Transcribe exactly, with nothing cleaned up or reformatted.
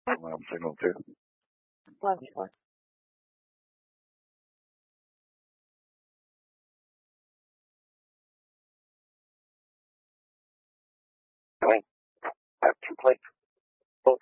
Loud signal too. Love you. I have two plates.